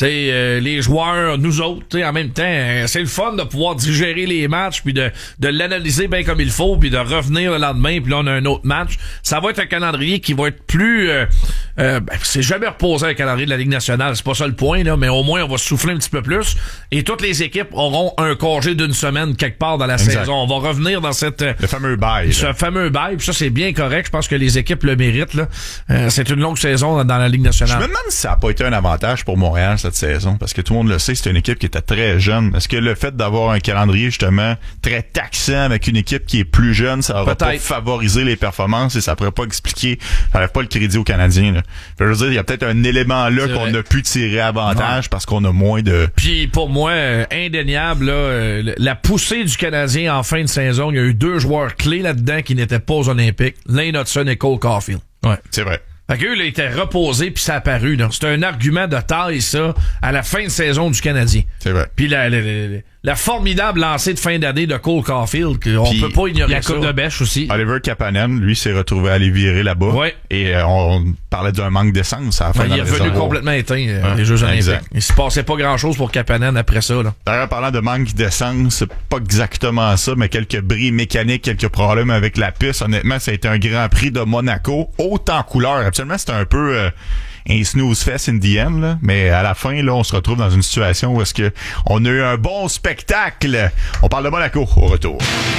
les joueurs, nous autres, en même temps, c'est le fun de pouvoir digérer les matchs puis de l'analyser bien comme il faut puis de revenir le lendemain puis là on a un autre match. Ça va être un calendrier qui va être plus c'est jamais reposé un calendrier de la Ligue nationale, c'est pas ça le point là, mais au moins on va souffler un petit peu plus et toutes les équipes auront un congé d'une semaine quelque part dans la saison. On va revenir dans le fameux bail. Ce fameux bail, puis ça c'est bien correct, je pense que les équipes le méritent là. C'est une longue saison dans la Ligue nationale. Je me demande si ça a pas été un avantage pour Montréal cette saison parce que tout le monde le sait, c'est une équipe qui était très jeune. Est-ce que le fait d'avoir un calendrier justement très taxant avec une équipe qui est plus jeune, ça aurait pas favorisé les performances et ça pourrait pas expliquer, ça n'enlève pas le crédit aux Canadiens là. Je veux dire, il y a peut-être un élément là qu'on a pu tirer avantage parce qu'on a moins de... Puis pour moi, indéniable, là, la poussée du Canadien en fin de saison, il y a eu 2 joueurs clés là-dedans qui n'étaient pas aux Olympiques, Lane Hudson et Cole Caulfield. Ouais, c'est vrai. Fait qu'eux, là, ils étaient reposés puis ça a apparu. C'est un argument de taille, ça, à la fin de saison du Canadien. C'est vrai. Puis la formidable lancée de fin d'année de Cole Caulfield, on peut pas ignorer la coupe de bêche aussi. Oliver Kapanen, lui, s'est retrouvé à aller virer là-bas. Ouais. Et on parlait d'un manque d'essence à la fin de la saison. Il est revenu complètement éteint, les Jeux olympiques. Il se passait pas grand-chose pour Kapanen après ça. Là. D'ailleurs, parlant de manque d'essence, c'est pas exactement ça, mais quelques bris mécaniques, quelques problèmes avec la piste. Honnêtement, ça a été un Grand Prix de Monaco, haute en couleur. Absolument, c'était un peu... un snooze fest in the end, là. Mais à la fin, là, on se retrouve dans une situation où est-ce que on a eu un bon spectacle. On parle de Monaco au retour.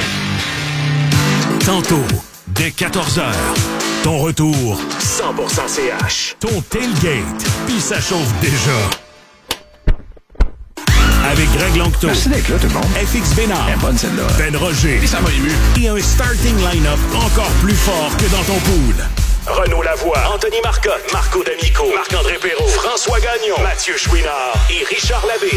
Tantôt, dès 14h, ton retour 100% CH. Ton tailgate, puis ça chauffe déjà. Avec Greg Langto. Merci d'être là, tout le monde. FX Bénard. Elle est bonne, celle-là. Ben Roger. Et ça m'a ému. Et un starting line-up encore plus fort que dans ton pool. Renaud Lavoie, Anthony Marcotte, Marco D'Amico, Marc-André Perrault, François Gagnon, Mathieu Chouinard et Richard Labbé.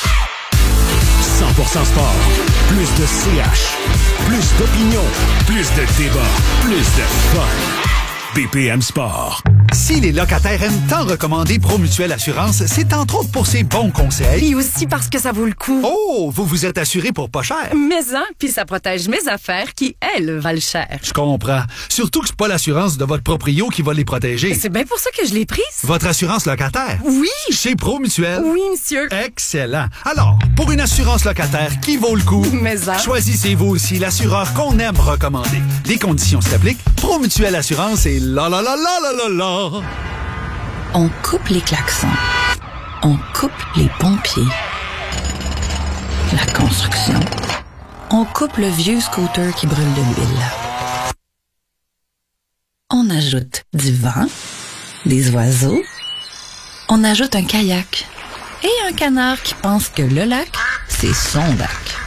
100% sport. Plus de CH. Plus d'opinion. Plus de débat. Plus de fun. BPM Sport. Si les locataires aiment tant recommander Promutuelle Assurance, c'est entre autres pour ses bons conseils. Et aussi parce que ça vaut le coup. Oh, vous vous êtes assuré pour pas cher. Puis ça protège mes affaires qui, elles, valent cher. Je comprends. Surtout que c'est pas l'assurance de votre proprio qui va les protéger. C'est bien pour ça que je l'ai prise. Votre assurance locataire? Oui. Chez Promutuelle? Oui, monsieur. Excellent. Alors, pour une assurance locataire qui vaut le coup, choisissez-vous aussi l'assureur qu'on aime recommander. Les conditions s'appliquent. Promutuelle Assurance et la la la la la la la. On coupe les klaxons. On coupe les pompiers. La construction. On coupe le vieux scooter qui brûle de l'huile. On ajoute du vent, des oiseaux. On ajoute un kayak et un canard qui pense que le lac, c'est son lac.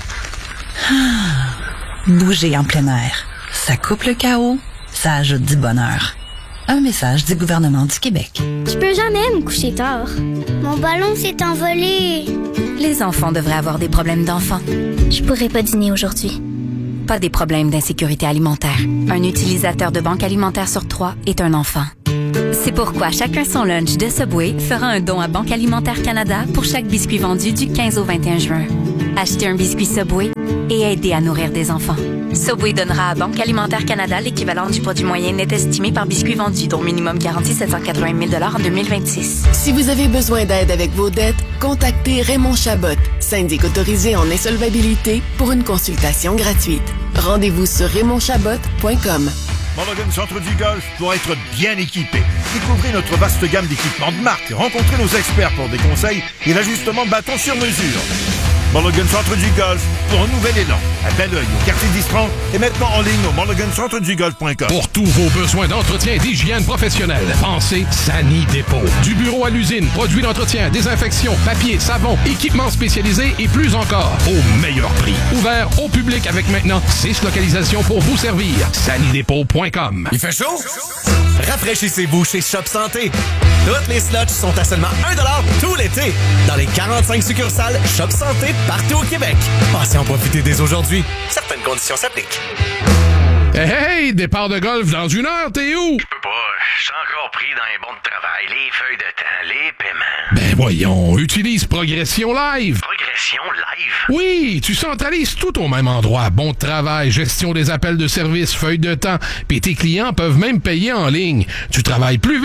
Bouger en plein air. Ça coupe le chaos, ça ajoute du bonheur. Un message du gouvernement du Québec. Je peux jamais me coucher tard. Mon ballon s'est envolé. Les enfants devraient avoir des problèmes d'enfants. Je pourrais pas dîner aujourd'hui. Pas des problèmes d'insécurité alimentaire. Un utilisateur de banque alimentaire sur 3 est un enfant. C'est pourquoi Chacun son lunch de Subway fera un don à Banque Alimentaire Canada pour chaque biscuit vendu du 15 au 21 juin. Achetez un biscuit Subway et aidez à nourrir des enfants. Subway donnera à Banque Alimentaire Canada l'équivalent du produit moyen net estimé par biscuit vendu, dont minimum garanti 780 000 en 2026. Si vous avez besoin d'aide avec vos dettes, contactez Raymond Chabot, syndic autorisé en insolvabilité, pour une consultation gratuite. Rendez-vous sur RaymondChabot.com. Mulligan Centre du Golf pour être bien équipé. Découvrez notre vaste gamme d'équipements de marque. Rencontrez nos experts pour des conseils et l'ajustement de bâtons sur mesure. Mulligan Centre du Golf pour un nouvel élan. À Belleuil, au quartier d'Istran et maintenant en ligne au mulligancentredugolf.com. Pour tous vos besoins d'entretien et d'hygiène professionnelle, pensez Sani Dépôt. Du bureau à l'usine, produits d'entretien, désinfection, papier, savon, équipements spécialisés et plus encore, au meilleur prix. Ouvert au public avec maintenant 6 localisations pour vous servir. SaniDépôt.com. Il fait chaud? Rafraîchissez-vous chez Shop Santé. Toutes les slots sont à seulement 1$ tout l'été. Dans les 45 succursales Shop Santé partout au Québec. Passez en profiter dès aujourd'hui. Certaines conditions s'appliquent. Hey, départ de golf dans 1 heure, t'es où? Je peux pas, je suis encore pris dans les bons de travail, les feuilles de temps, les paiements. Ben voyons, utilise Progression Live. Progression Live? Oui, tu centralises tout au même endroit. Bon de travail, gestion des appels de service, feuilles de temps, puis tes clients peuvent même payer en ligne. Tu travailles plus vite,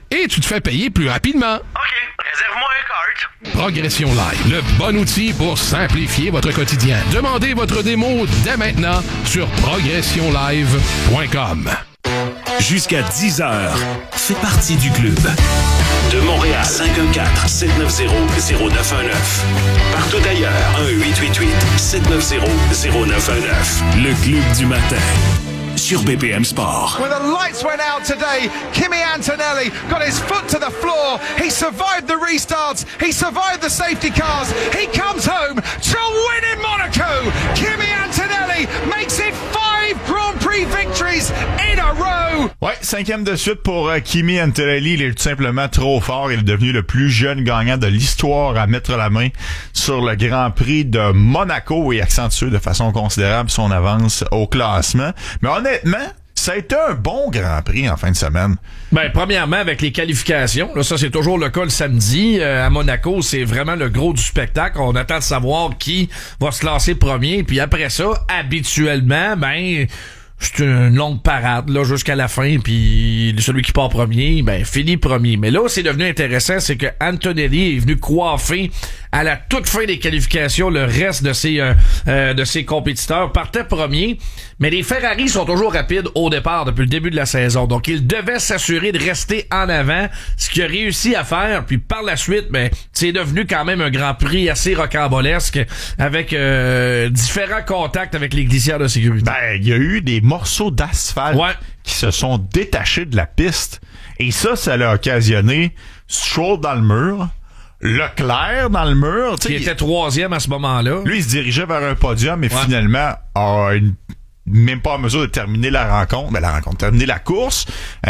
et tu te fais payer plus rapidement. OK, réserve-moi un kart. Progression Live, le bon outil pour simplifier votre quotidien. Demandez votre démo dès maintenant sur progressionlive.com. Jusqu'à 10h, fais partie du club. De Montréal, 514-790-0919. Partout ailleurs, 1-888-790-0919. Le club du matin. Sur BPM Sport. When the lights went out today, Kimi Antonelli got his foot to the floor. He survived the restarts. He survived the safety cars. He comes home to win in Monaco. Kimi Antonelli makes it 5 Grand Prix victories in a row. Ouais, 5e de suite pour Kimi Antonelli. Il est tout simplement trop fort. Il est devenu le plus jeune gagnant de l'histoire à mettre la main sur le Grand Prix de Monaco et accentuer de façon considérable son avance au classement. Mais honnêtement, ça a été un bon Grand Prix en fin de semaine. Ben, premièrement, avec les qualifications, là, ça c'est toujours le cas le samedi. À Monaco, c'est vraiment le gros du spectacle. On attend de savoir qui va se classer premier. Puis après ça, habituellement, ben, c'est une longue parade là jusqu'à la fin. Puis celui qui part premier, ben, finit premier. Mais là, c'est devenu intéressant, c'est que Antonelli est venu coiffer à la toute fin des qualifications le reste de ses compétiteurs. Partait premier. Mais les Ferrari sont toujours rapides au départ depuis le début de la saison. Donc, il devait s'assurer de rester en avant, ce qu'il a réussi à faire. Puis par la suite, ben, c'est devenu quand même un Grand Prix assez rocambolesque avec différents contacts avec les glissières de sécurité. Ben, il y a eu des morceaux d'asphalte qui se sont détachés de la piste. Et ça l'a occasionné Stroll dans le mur, Leclerc dans le mur. Qui était 3e à ce moment-là. Lui, il se dirigeait vers un podium et finalement a même pas en mesure de terminer terminer la course.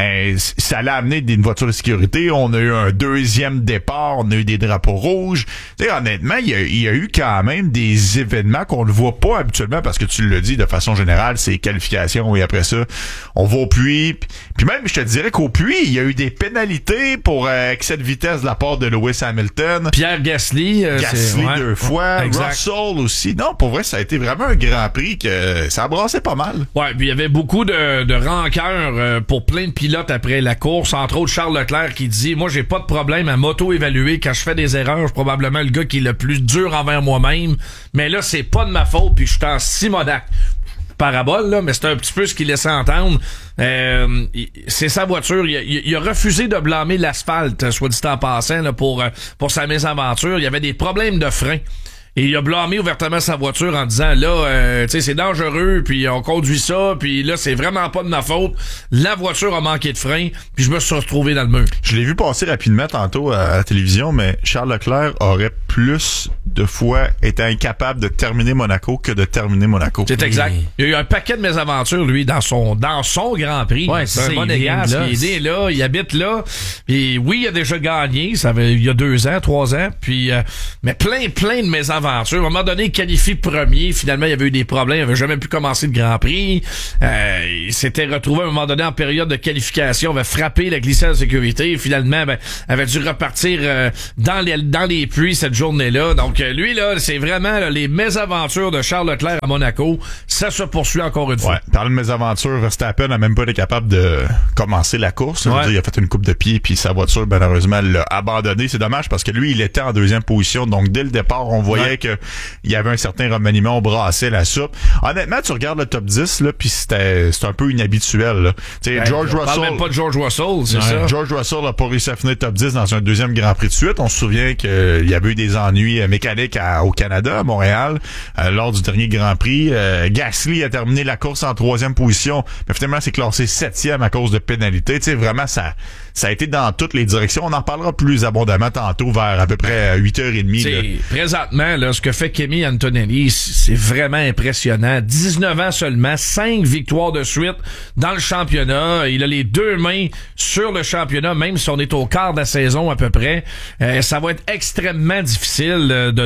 Ça allait amener une voiture de sécurité. On a eu un deuxième départ. On a eu des drapeaux rouges. T'sais, honnêtement, il y a eu quand même des événements qu'on ne voit pas habituellement parce que tu le dis de façon générale, c'est qualification et après ça, on va au puits. Puis même, je te dirais qu'au puits, il y a eu des pénalités pour excès de vitesse de la part de Lewis Hamilton. Pierre Gasly. 2 fois. Russell aussi. Non, pour vrai, ça a été vraiment un Grand Prix que ça a brassé pas mal. Ouais, puis il y avait beaucoup de rancœur pour plein de pilotes après la course, entre autres Charles Leclerc qui dit « Moi, j'ai pas de problème à m'auto-évaluer quand je fais des erreurs. Je suis probablement le gars qui est le plus dur envers moi-même. Mais là, c'est pas de ma faute, puis je suis en Simonac. » Parabole, là, mais c'est un petit peu ce qu'il laissait entendre. C'est sa voiture. Il a refusé de blâmer l'asphalte, soit dit en passant, là, pour sa mésaventure. Il y avait des problèmes de frein. Et il a blâmé ouvertement sa voiture en disant là, tu sais, c'est dangereux, puis on conduit ça, puis là, c'est vraiment pas de ma faute. La voiture a manqué de frein, puis je me suis retrouvé dans le mur. Je l'ai vu passer rapidement tantôt à la télévision, mais Charles Leclerc aurait plus de fois été incapable de terminer Monaco que de terminer Monaco. C'est exact. Il y a eu un paquet de mésaventures, lui, dans son Grand Prix. Ouais, c'est un monégasque. Il est né là, il habite là. Puis oui, il a déjà gagné, il y a 2 ans, 3 ans. Puis mais plein de mésaventures. À un moment donné, il qualifie premier. Finalement, il y avait eu des problèmes. Il avait jamais pu commencer le Grand Prix. Il s'était retrouvé à un moment donné en période de qualification. Il avait frappé la glissade de sécurité. Et finalement, avait dû repartir dans les puits cette journée-là. Donc, lui, là, c'est vraiment là, les mésaventures de Charles Leclerc à Monaco. Ça se poursuit encore une fois. Ouais, parle de mésaventures, Verstappen n'a même pas été capable de commencer la course. Ouais. Il a fait une coupe de pied, puis sa voiture, malheureusement, l'a abandonné. C'est dommage parce que lui, il était en 2e position. Donc, dès le départ, on voyait qu'il y avait un certain remaniement, on brassait la soupe. Honnêtement, tu regardes le top 10, là, puis c'est un peu inhabituel. George Russell. Parle même pas de George Russell, c'est ça. George Russell n'a pas réussi à finir top 10 dans un 2e Grand Prix de suite. On se souvient qu'il y avait eu des ennuis mécaniques au Canada, à Montréal, lors du dernier Grand Prix. Gasly a terminé la course en 3e position, mais finalement, c'est classé 7e à cause de pénalités. Tu sais, vraiment, ça a été dans toutes les directions. On en parlera plus abondamment tantôt vers à peu près 8h30. Présentement, là, ce que fait Kimi Antonelli, c'est vraiment impressionnant. 19 ans seulement, 5 victoires de suite dans le championnat. Il a les 2 mains sur le championnat, même si on est au quart de la saison à peu près. Ça va être extrêmement difficile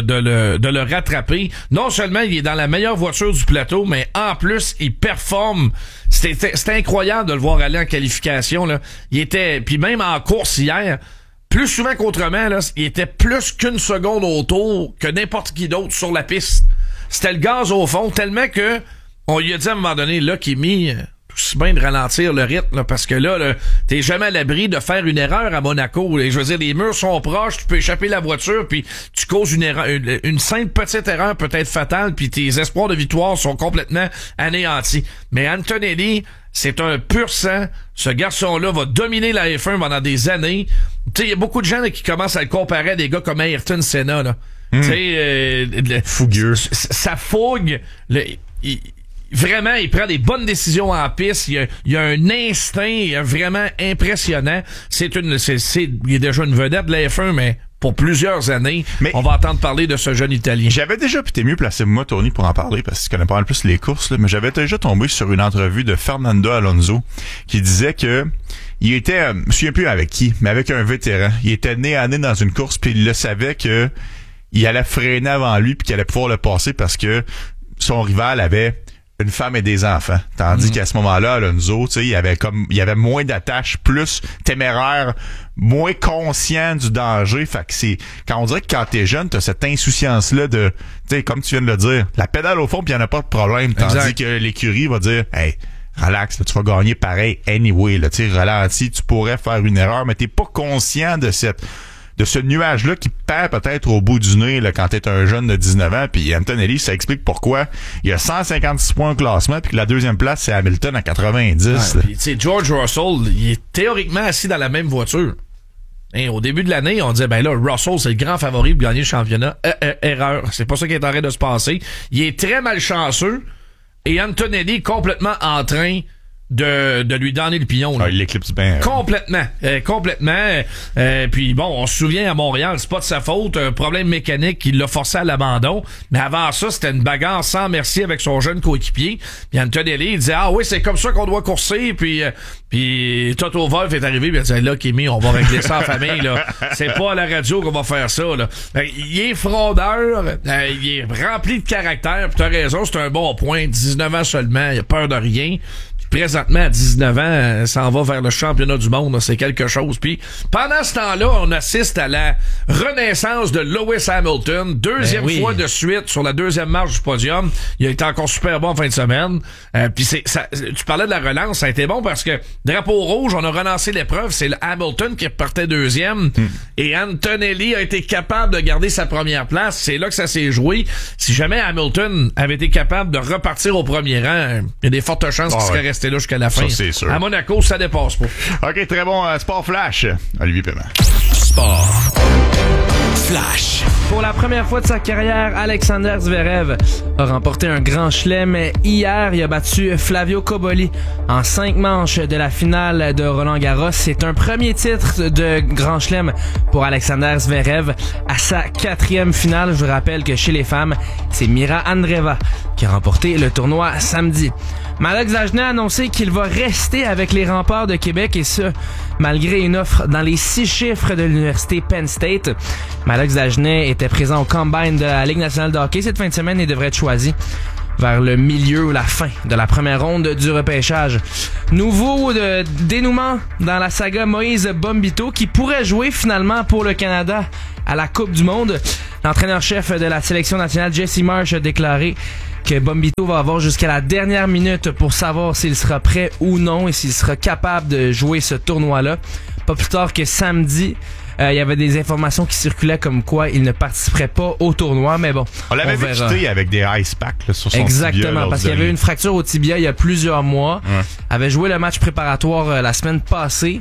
de le rattraper. Non seulement il est dans la meilleure voiture du plateau, mais en plus, il performe. C'était incroyable de le voir aller en qualification, là. Puis même en course hier, plus souvent qu'autrement, là, il était plus qu'une seconde au tour que n'importe qui d'autre sur la piste. C'était le gaz au fond, tellement que on lui a dit à un moment donné, là, Kimi, aussi bien de ralentir le rythme, là, parce que là, t'es jamais à l'abri de faire une erreur à Monaco. Et je veux dire, les murs sont proches, tu peux échapper la voiture, puis tu causes une erreur, une simple petite erreur peut être fatale, puis tes espoirs de victoire sont complètement anéantis. Mais Antonelli, c'est un pur sang. Ce garçon-là va dominer la F1 pendant des années. Tu sais, il y a beaucoup de gens là, qui commencent à le comparer à des gars comme Ayrton Senna, là. Tu sais, fougueux. Sa fougue, vraiment, il prend des bonnes décisions en piste. Il y a un instinct vraiment impressionnant. Il est déjà une vedette de la F1, mais pour plusieurs années, on va entendre parler de ce jeune Italien. J'avais déjà, puis t'es mieux placé moi, Tony, pour en parler, parce que tu connais pas mal plus les courses, là, mais j'avais déjà tombé sur une entrevue de Fernando Alonso qui disait que il était, je me souviens plus avec qui, mais avec un vétéran. Il était nez à nez dans une course, puis il le savait que il allait freiner avant lui, puis qu'il allait pouvoir le passer parce que son rival avait une femme et des enfants. Tandis qu'à ce moment-là, Alonso, tu sais, il y avait moins d'attaches, plus téméraire, moins conscient du danger. Fait que quand on dirait que quand t'es jeune, t'as cette insouciance-là de, tu sais, comme tu viens de le dire, la pédale au fond, puis il y en a pas de problème. Tandis que l'écurie va dire, hey, relax, là, tu vas gagner pareil anyway, là, tu sais, ralentis, tu pourrais faire une erreur, mais t'es pas conscient de ce nuage-là qui perd peut-être au bout du nez là, quand t'es un jeune de 19 ans. Puis Antonelli, ça explique pourquoi il y a 156 points au classement, puis que la deuxième place, c'est Hamilton à 90. Puis tu sais, George Russell, il est théoriquement assis dans la même voiture. Hein, au début de l'année, on disait, ben là, Russell, c'est le grand favori pour gagner le championnat. Erreur. C'est pas ça qui est en train de se passer. Il est très malchanceux et Antonelli complètement en train de lui donner le pignon. Là. Il l'éclipse bien. Complètement. Puis bon, on se souvient à Montréal, c'est pas de sa faute, un problème mécanique qui l'a forcé à l'abandon. Mais avant ça, c'était une bagarre sans merci avec son jeune coéquipier. Puis Antonelli, il disait, ah oui, c'est comme ça qu'on doit courser. Puis Toto Wolff est arrivé, puis il disait, là, Kimi, on va régler ça en famille, là. C'est pas à la radio qu'on va faire ça, là. Il est frondeur, il est rempli de caractère, puis t'as raison, c'est un bon point. 19 ans seulement, il a peur de rien. Présentement, à 19 ans, s'en va vers le championnat du monde. C'est quelque chose. Puis, pendant ce temps-là, on assiste à la renaissance de Lewis Hamilton. Deuxième fois de suite sur la deuxième marche du podium. Il a été encore super bon en fin de semaine. Puis, tu parlais de la relance. Ça a été bon parce que drapeau rouge, on a relancé l'épreuve. C'est le Hamilton qui repartait deuxième. Et Antonelli a été capable de garder sa première place. C'est là que ça s'est joué. Si jamais Hamilton avait été capable de repartir au premier rang, il y a des fortes chances qu'il serait resté là jusqu'à la fin. Ça, c'est sûr. À Monaco, ça dépasse pas. OK, très bon. Sport Flash. Olivier Paiement. Sport Flash. Pour la première fois de sa carrière, Alexander Zverev a remporté un grand chelem. Hier, il a battu Flavio Cobolli en 5 manches de la finale de Roland-Garros. C'est un premier titre de grand chelem pour Alexander Zverev à sa 4e finale. Je vous rappelle que chez les femmes, c'est Mira Andreeva qui a remporté le tournoi samedi. Malox Dagenet a annoncé qu'il va rester avec les Remparts de Québec et ce, malgré une offre dans les 6 chiffres de l'université Penn State. Malox Dagenet était présent au Combine de la Ligue nationale de hockey cette fin de semaine et devrait être choisi vers le milieu ou la fin de la première ronde du repêchage. Nouveau dénouement dans la saga Moïse Bombito qui pourrait jouer finalement pour le Canada à la Coupe du Monde. L'entraîneur-chef de la sélection nationale Jesse Marsh a déclaré que Bombito va avoir jusqu'à la dernière minute pour savoir s'il sera prêt ou non et s'il sera capable de jouer ce tournoi-là. Pas plus tard que samedi, il y avait des informations qui circulaient comme quoi il ne participerait pas au tournoi, mais bon, on l'avait vu quitter avec des ice packs là, sur son exactement, tibia, parce qu'il y avait une fracture au tibia il y a plusieurs mois. Avait joué le match préparatoire la semaine passée.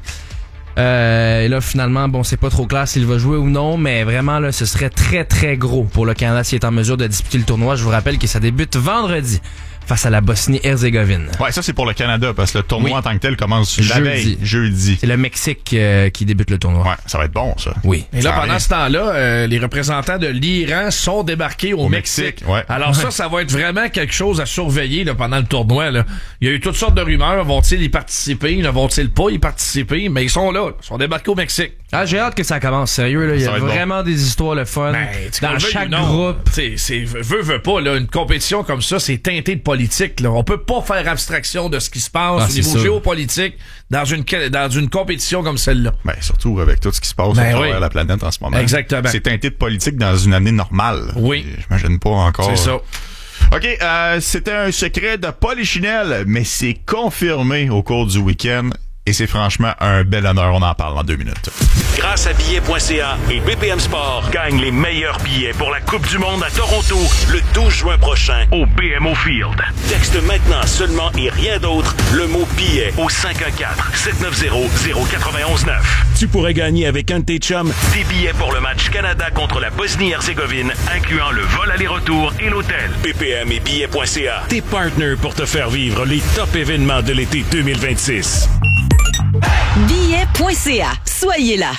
Et là, finalement, bon, c'est pas trop clair s'il va jouer ou non, mais vraiment, là, ce serait très, très gros pour le Canada s'il est en mesure de disputer le tournoi. Je vous rappelle que ça débute vendredi face à la Bosnie-Herzégovine. Ouais, ça c'est pour le Canada, parce que le tournoi en tant que tel commence la veille, jeudi. C'est le Mexique qui débute le tournoi. Ouais, ça va être bon, ça. Oui. Et là, pendant ce temps-là, les représentants de l'Iran sont débarqués au Mexique. Ouais. Alors ça va être vraiment quelque chose à surveiller là, pendant le tournoi. Là. Il y a eu toutes sortes de rumeurs. Vont-ils y participer? Vont-ils pas y participer? Mais ils sont là. Ils sont débarqués au Mexique. Ah, j'ai hâte que ça commence, sérieux. Là. Il y a vraiment des histoires le fun. Dans chaque groupe. Veux pas, là, une compétition comme ça, c'est teinté de politique. Là. On peut pas faire abstraction de ce qui se passe au niveau géopolitique dans une compétition comme celle-là. Ben, surtout avec tout ce qui se passe à travers la planète en ce moment. Exactement. C'est teinté de politique dans une année normale. Oui. J'imagine pas encore. C'est ça. OK, c'était un secret de Polichinelle, mais c'est confirmé au cours du week-end. Et c'est franchement un bel honneur. On en parle en 2 minutes. Grâce à billets.ca et BPM Sport, gagne les meilleurs billets pour la Coupe du Monde à Toronto le 12 juin prochain au BMO Field. Texte maintenant seulement et rien d'autre le mot billet au 514-790-0919. Tu pourrais gagner avec un de tes chums des billets pour le match Canada contre la Bosnie-Herzégovine, incluant le vol aller-retour et l'hôtel. BPM et billets.ca, tes partners pour te faire vivre les top événements de l'été 2026. Billets.ca. Soyez là.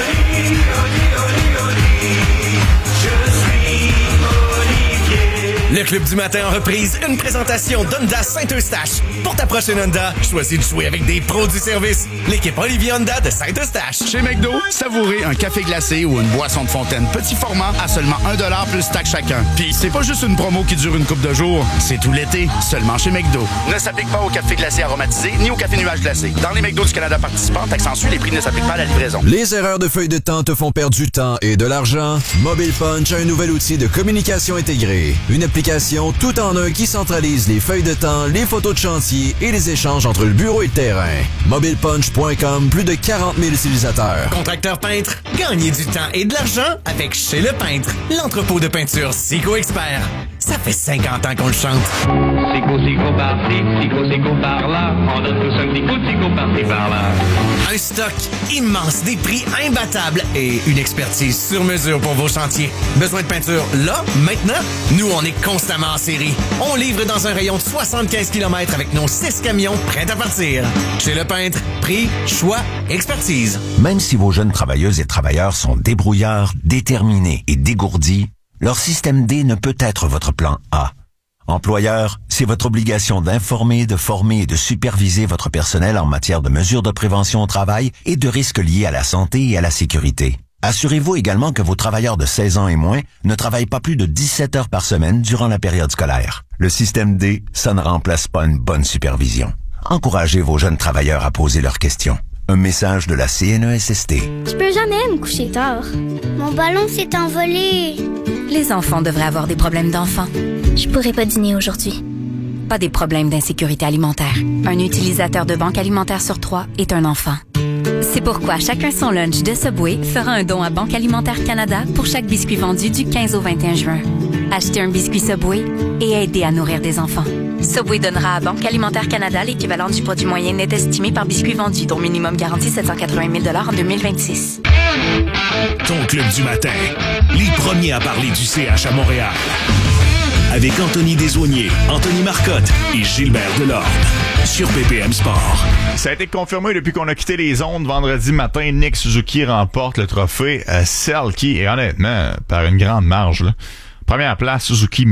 Le Club du matin en reprise, une présentation d'Honda Saint-Eustache. Pour ta prochaine Honda, choisis de jouer avec des pros du service. L'équipe Olivier Honda de Saint-Eustache. Chez McDo, savourez un café glacé ou une boisson de fontaine petit format à seulement 1$ plus taxe chacun. Puis c'est pas juste une promo qui dure une couple de jours, c'est tout l'été, seulement chez McDo. Ne s'applique pas au café glacé aromatisé ni au café nuage glacé. Dans les McDo du Canada participants, t'accentues, les prix ne s'appliquent pas à la livraison. Les erreurs de feuille de temps te font perdre du temps et de l'argent? Mobile Punch a un nouvel outil de communication intégrée. Une application tout en un qui centralise les feuilles de temps, les photos de chantier et les échanges entre le bureau et le terrain. MobilePunch.com, plus de 40 000 utilisateurs. Contracteur peintre, gagnez du temps et de l'argent avec Chez Le Peintre, l'entrepôt de peinture Sico Expert. Ça fait 50 ans qu'on le chante. Sico par-ci, Sico par-là. On donne tous un petit coup de Sico par-ci par-là. Un stock immense, des prix imbattables et une expertise sur mesure pour vos chantiers. Besoin de peinture là, maintenant? Nous, on est constamment en série. On livre dans un rayon de 75 km avec nos 6 camions prêts à partir. Chez Le Peintre, prix, choix, expertise. Même si vos jeunes travailleuses et travailleurs sont débrouillards, déterminés et dégourdis, leur système D ne peut être votre plan A. Employeur, c'est votre obligation d'informer, de former et de superviser votre personnel en matière de mesures de prévention au travail et de risques liés à la santé et à la sécurité. Assurez-vous également que vos travailleurs de 16 ans et moins ne travaillent pas plus de 17 heures par semaine durant la période scolaire. Le système D, ça ne remplace pas une bonne supervision. Encouragez vos jeunes travailleurs à poser leurs questions. Un message de la CNESST. Je peux jamais me coucher tard. Mon ballon s'est envolé. Les enfants devraient avoir des problèmes d'enfants. Je pourrais pas dîner aujourd'hui. Pas des problèmes d'insécurité alimentaire. Un utilisateur de banque alimentaire sur 3 est un enfant. C'est pourquoi Chacun son lunch de Subway fera un don à Banque Alimentaire Canada pour chaque biscuit vendu du 15 au 21 juin. Achetez un biscuit Subway et aidez à nourrir des enfants. Subway donnera à Banque Alimentaire Canada l'équivalent du produit moyen net estimé par biscuit vendu, dont minimum garanti 780 000 $ en 2026. Ton Club du matin, les premiers à parler du CH à Montréal. Avec Anthony Desaulniers, Anthony Marcotte et Gilbert Delorme. Sur BPM Sport. Ça a été confirmé depuis qu'on a quitté les ondes vendredi matin. Nick Suzuki remporte le trophée Selke et honnêtement, par une grande marge, là. Première place, Suzuki,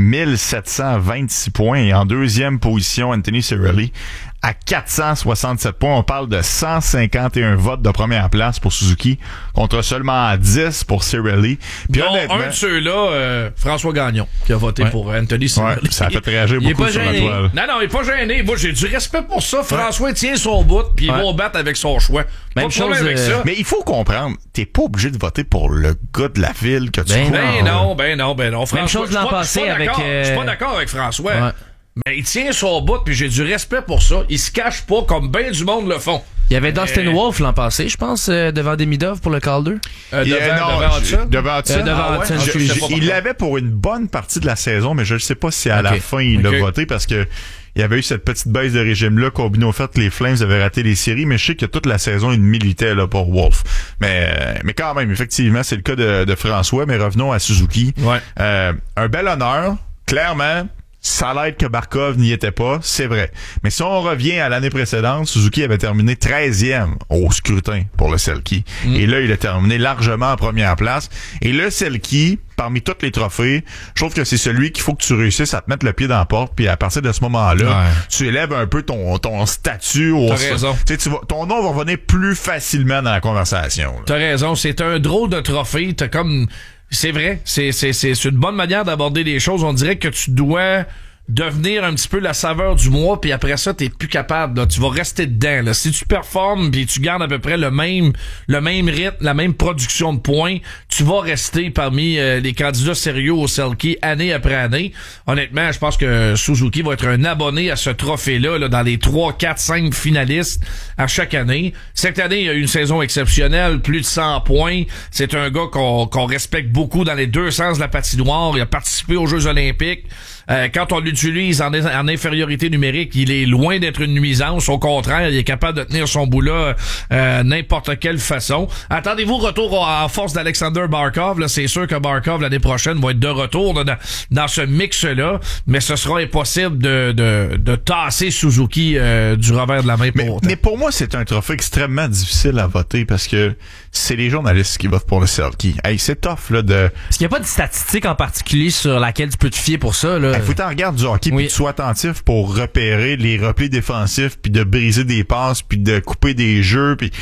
1726 points. Et en deuxième position, Anthony Cirelli à 467 points. On parle de 151 votes de première place pour Suzuki contre seulement 10 pour Cirelli. Puis honnêtement, un de ceux-là, François Gagnon, qui a voté pour Anthony Cirelli. Ouais, ça a fait réagir beaucoup sur la toile. Non, il est pas gêné. Moi, j'ai du respect pour ça. François tient son bout, puis il va battre avec son choix. Même chose avec ça. Mais il faut comprendre, t'es pas obligé de voter pour le gars de la ville que tu non. François, même chose l'an passé avec... Je suis pas d'accord avec François. Ouais. Mais il tient son bout, puis j'ai du respect pour ça. Il se cache pas comme ben du monde le font. Il y avait Dustin Wolf l'an passé, je pense, devant Demidov pour le Calder. Devant Hudson. Il l'avait pour une bonne partie de la saison, mais je ne sais pas si à la fin il l'a voté parce que il y avait eu cette petite baisse de régime-là, combiné au fait que les Flames avaient raté les séries, mais je sais que toute la saison, il militait là, pour Wolf. Mais quand même, effectivement, c'est le cas de François, mais revenons à Suzuki. Un bel honneur, clairement. Ça l'aide que Barkov n'y était pas, c'est vrai. Mais si on revient à l'année précédente, Suzuki avait terminé 13e au scrutin pour le Selke. Et là, il a terminé largement en première place. Et le Selke, parmi tous les trophées, je trouve que c'est celui qu'il faut que tu réussisses à te mettre le pied dans la porte. Puis à partir de ce moment-là, tu élèves un peu ton statut. T'as raison. Ton nom va revenir plus facilement dans la conversation. Là. T'as raison. C'est un drôle de trophée. T'as comme... C'est vrai, c'est une bonne manière d'aborder les choses. On dirait que tu dois devenir un petit peu la saveur du mois, puis après ça, t'es plus capable. Là. Tu vas rester dedans. Là. Si tu performes, puis tu gardes à peu près le même rythme, la même production de points, tu vas rester parmi les candidats sérieux au Selke année après année. Honnêtement, je pense que Suzuki va être un abonné à ce trophée-là là, dans les 3, 4, 5 finalistes à chaque année. Cette année, il y a eu une saison exceptionnelle, plus de 100 points. C'est un gars qu'on respecte beaucoup dans les deux sens de la patinoire. Il a participé aux Jeux olympiques. Quand on l'utilise en infériorité numérique, il est loin d'être une nuisance. Au contraire, il est capable de tenir son bout là n'importe quelle façon. Attendez-vous retour en force d'Alexander Barkov. Là, c'est sûr que Barkov l'année prochaine va être de retour là, dans ce mix-là, mais ce sera impossible de tasser Suzuki du revers de la main pour autant. Mais pour moi, c'est un trophée extrêmement difficile à voter parce que c'est les journalistes qui votent pour le Selke. Hey, c'est tough là de. Est-ce qu'il n'y a pas de statistique en particulier sur laquelle tu peux te fier pour ça là? Faut que tu regardes du hockey puis que tu sois attentif pour repérer les replis défensifs puis de briser des passes puis de couper des jeux puis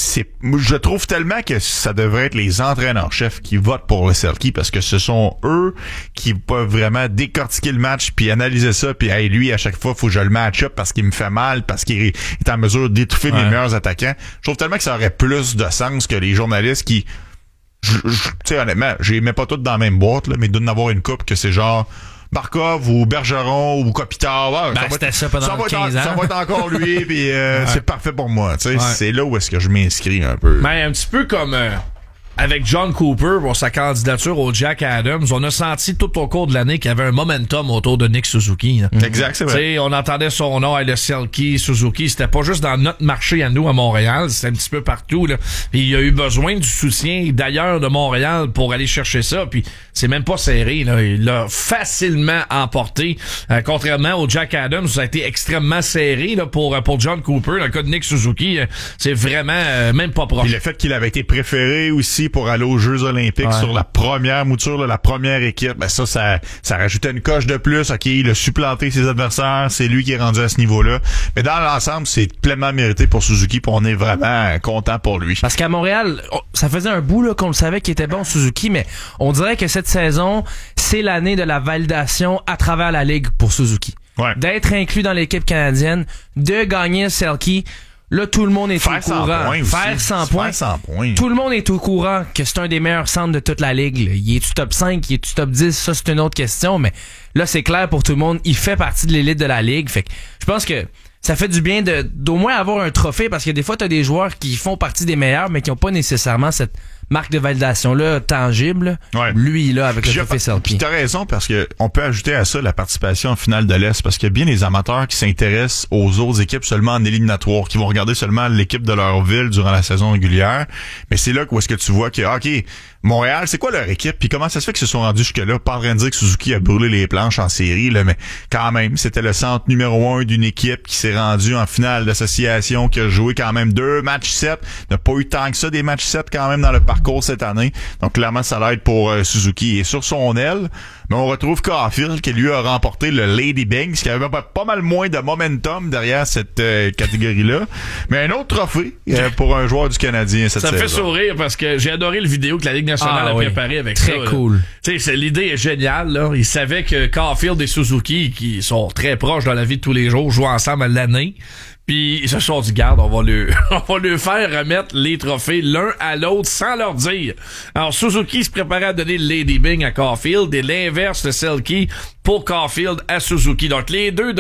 je trouve tellement que ça devrait être les entraîneurs-chefs qui votent pour le Selke parce que ce sont eux qui peuvent vraiment décortiquer le match puis analyser ça puis hey, lui à chaque fois faut que je le match up parce qu'il me fait mal parce qu'il est en mesure d'étouffer mes meilleurs attaquants. Je trouve tellement que ça aurait plus de sens que les journalistes qui tu sais honnêtement, je les mets pas toutes dans la même boîte là, mais il doit y en avoir une couple que c'est genre Barkov ou Bergeron ou Kopitar. Ouais, c'était ça pendant 15 ans. Ça va être encore lui, puis c'est parfait pour moi. Tu sais, c'est là où est-ce que je m'inscris un peu. Ben, un petit peu comme avec John Cooper pour sa candidature au Jack Adams, on a senti tout au cours de l'année qu'il y avait un momentum autour de Nick Suzuki. Exact, c'est vrai. T'sais, on entendait son nom, le Selke, Suzuki, c'était pas juste dans notre marché à nous à Montréal, c'était un petit peu partout. Là. Puis il a eu besoin du soutien d'ailleurs de Montréal pour aller chercher ça. Puis c'est même pas serré. Là. Il l'a facilement emporté. Contrairement au Jack Adams, ça a été extrêmement serré là, pour John Cooper. Dans le cas de Nick Suzuki, c'est vraiment même pas proche. Puis le fait qu'il avait été préféré aussi pour aller aux Jeux olympiques sur la première mouture, là, la première équipe, ben ça rajoutait une coche de plus. OK, il a supplanté ses adversaires, c'est lui qui est rendu à ce niveau-là. Mais dans l'ensemble, c'est pleinement mérité pour Suzuki, puis on est vraiment content pour lui. Parce qu'à Montréal, ça faisait un bout là qu'on le savait qu'il était bon Suzuki, mais on dirait que cette saison, c'est l'année de la validation à travers la Ligue pour Suzuki. Ouais. D'être inclus dans l'équipe canadienne, de gagner le Selke. Là, tout le monde est au courant. Faire 100 points. Tout le monde est au courant que c'est un des meilleurs centres de toute la ligue. Là. Il est-tu top 5? Il est-tu top 10? Ça, c'est une autre question. Mais là, c'est clair pour tout le monde. Il fait partie de l'élite de la ligue. Fait que je pense que ça fait du bien d'au moins avoir un trophée parce que des fois, t'as des joueurs qui font partie des meilleurs, mais qui n'ont pas nécessairement cette marque de validation-là tangible. Ouais. Lui, là, avec le trophée Selke. Puis t'as raison parce que on peut ajouter à ça la participation en finale de l'Est parce qu'il y a bien des amateurs qui s'intéressent aux autres équipes seulement en éliminatoire, qui vont regarder seulement l'équipe de leur ville durant la saison régulière. Mais c'est là où est-ce que tu vois que, OK, Montréal, c'est quoi leur équipe? Puis comment ça se fait qu'ils se sont rendus jusque-là? Pas en train de dire que Suzuki a brûlé les planches en série, là, mais quand même, c'était le centre numéro 1 d'une équipe qui s'est rendue en finale d'association, qui a joué quand même 2 matchs 7. N'a pas eu tant que ça des matchs 7 quand même dans le parcours cette année. Donc clairement, ça l'aide pour Suzuki. Et sur son aile, mais on retrouve Caulfield qui lui a remporté le Lady Byng, ce qui avait pas mal moins de momentum derrière cette catégorie-là. Mais un autre trophée pour un joueur du Canadien cette saison. Ça fait sourire parce que j'ai adoré le vidéo que la Ligue nationale a préparé avec très ça. Très cool. Tu sais, l'idée est géniale. Là. Ils savaient que Caulfield et Suzuki, qui sont très proches dans la vie de tous les jours, jouent ensemble à l'année. Puis ils se sont dit, garde, on va lui faire remettre les trophées l'un à l'autre sans leur dire. Alors Suzuki se préparait à donner le Lady Byng à Caulfield et l'inverse, le Selke pour Caulfield à Suzuki. Donc les deux